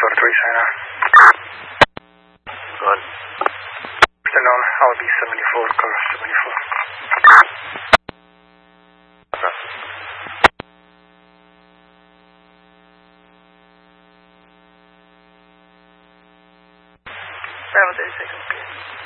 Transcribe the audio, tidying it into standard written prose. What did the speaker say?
Minnesota 3 sign out. Good. Afternoon, I'll be 74, car 74. Okay. Bravo 36, okay.